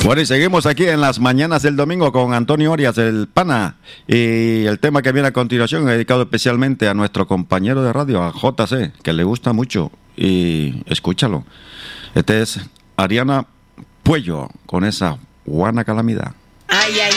Bueno, y seguimos aquí en las mañanas del domingo con Antonio Orias, el pana. Y el tema que viene a continuación es dedicado especialmente a nuestro compañero de radio, a JC, que le gusta mucho. Y escúchalo. Este es Ariana Puello con esa Guana Calamidad. Ay, ay.